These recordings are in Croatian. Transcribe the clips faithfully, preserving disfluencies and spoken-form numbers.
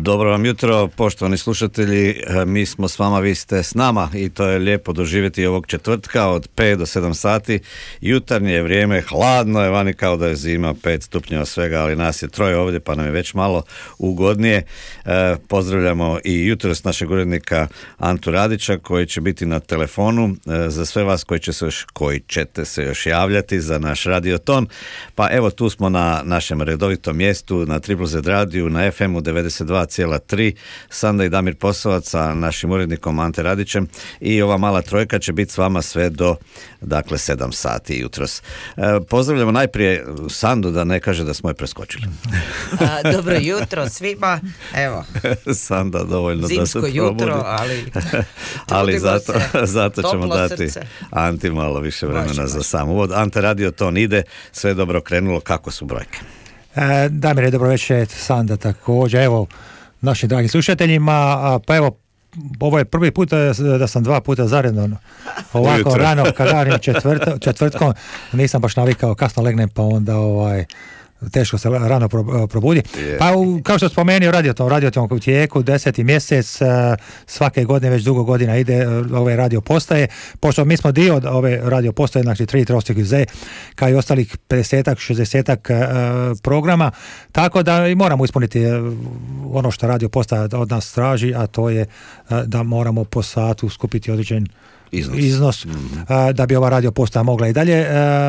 Dobro vam jutro, poštovani slušatelji, mi smo s vama, vi ste s nama i to je lijepo doživjeti ovog četvrtka od pet do sedam sati. Jutarnje je vrijeme, hladno je vani kao da je zima, pet stupnjeva svega, ali nas je troje ovdje pa nam je već malo ugodnije. E, pozdravljamo i jutros našeg urednika Antu Radića koji će biti na telefonu e, za sve vas koji, će se još, koji ćete se još javljati za naš radioton. Pa evo tu smo na našem redovitom mjestu, na Triple Z radiju, na F M-u devedeset dva cijela tri, Sanda i Damir Posavac sa našim urednikom Ante Radićem i ova mala trojka će biti s vama sve do dakle sedam sati jutros. E, pozdravljamo najprije Sandu, da ne kaže da smo je preskočili. A, dobro jutro svima, evo. Sanda dovoljno zimsko da se probudi. jutro, ali ali zato, zato ćemo dati srce. Anti malo više vremena baš, za baš. sam uvod. Ante radio to ide, sve je dobro krenulo, kako su brojke? E, Damire, dobro večer, Sanda također, evo našim dragim slušateljima, a, pa evo ovo je prvi put da sam dva puta zaredno ovako ujutro. Rano kad radim četvrt, četvrtkom, nisam baš navikao, kasno legnem pa onda ovaj teško se rano probudi. Yeah. Pa kao što spomenuo radioton, radioton u tijeku, deseti mjesec, svake godine već dugo godina ide ove radio postaje, pošto mi smo dio ove radio postaje, znači tri trostik Z, kao i ostalih pedesetak, šezdesetak programa, tako da i moramo ispuniti ono što radio postaja od nas traži, a to je da moramo po satu skupiti određen iznos, iznos mm-hmm. da bi ova radio postaja mogla i dalje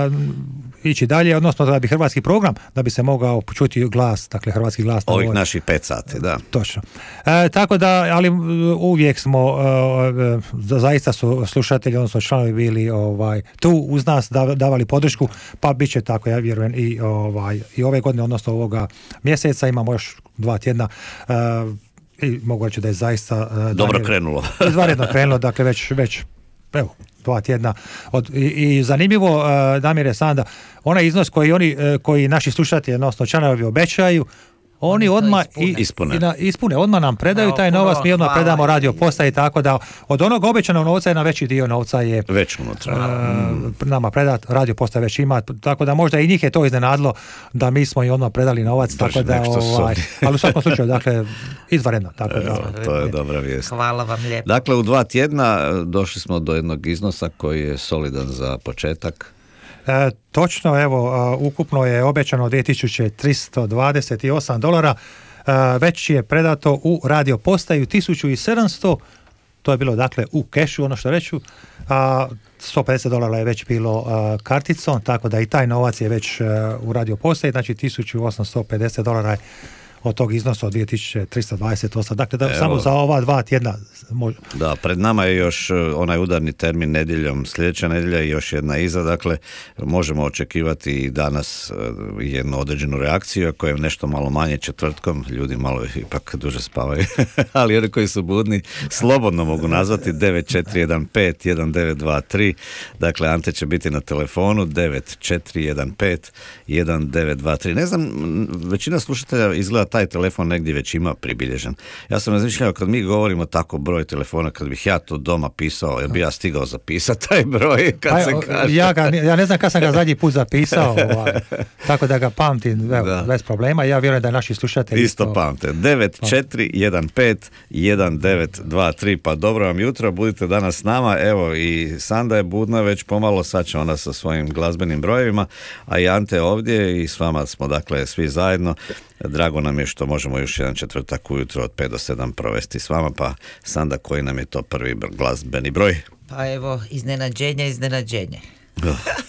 ići dalje, odnosno da bi hrvatski program, da bi se mogao čuti glas, dakle hrvatski glas. Ovih naših pet sati, da. Točno. E, tako da, ali uvijek smo, e, zaista su slušatelji, odnosno članovi bili ovaj, tu uz nas, davali podršku, pa bit će tako, ja vjerujem, i, ovaj, i ove godine, odnosno ovoga mjeseca, imamo još dva tjedna, e, i mogu reći da je zaista e, dobro Damir, krenulo. izvanredno krenulo, dakle već, već evo, dva tjedna. Od, i, i zanimljivo, uh, Damire, Sanda, onaj iznos koji oni, uh, koji naši slušatelji, odnosno članovi obećaju, oni odmah ispune. Ispune. I, na, ispune, odmah nam predaju no, taj novac, mi odmah hvala. predamo radio postaje, tako da od onog obećanog novca je na veći dio novca je već unutra. Uh, nama predat, radio postaje već ima, tako da možda i njih je to iznenadilo da mi smo i odmah predali novac, Baš tako da, ovaj, ali u svakom slučaju, dakle, izvanredno. Tako da, Evo, to je dobra vijest. Hvala vam lijepo. Dakle, u dva tjedna došli smo do jednog iznosa koji je solidan za početak. E, točno, evo, uh, ukupno je obećano dvije tisuće tristo dvadeset osam dolara, uh, već je predato u radio postaju tisuću sedamsto, to je bilo dakle u kešu, ono što reću, a sto pedeset dolara je već bilo uh, karticom, tako da i taj novac je već uh, u radio postaji, znači tisuću osamsto pedeset dolara je od tog iznosa od dvije tisuće tristo dvadeset osam. Dakle, da, samo za ova dva tjedna. Može. Da, pred nama je još onaj udarni termin nedjeljom, sljedeća nedjelja i još jedna iza. Dakle, možemo očekivati i danas jednu određenu reakciju, ako je nešto malo manje četvrtkom, ljudi malo ipak duže spavaju. Ali oni koji su budni, slobodno mogu nazvati devet četiri jedan pet jedan devet dva tri. Dakle, Ante će biti na telefonu devet četiri jedan pet jedan devet dva tri. Ne znam, većina slušatelja izgleda taj telefon negdje već ima pribilježen. Ja sam razmišljao, kad mi govorimo tako broj telefona, kad bih ja to doma pisao, jel bi ja stigao zapisati taj broj kad pa, se kaže? Ja, ga, ja ne znam kad sam ga zadnji put zapisao, ovaj, tako da ga pamtim evo, bez problema. Ja vjerujem da naši slušatelji isto pamte. devet četiri jedan pet jedan devet dva tri. Pa dobro vam jutro, budite danas s nama. Evo i Sanda je budna već pomalo, sad će ona sa svojim glazbenim brojevima, a i Ante ovdje i s vama smo dakle svi zajedno. Drago nam je što možemo još jedan četvrtak ujutro od pet do sedam provesti s vama, pa Sanda, koji nam je to prvi glazbeni broj? Pa evo, iznenađenje, iznenađenje.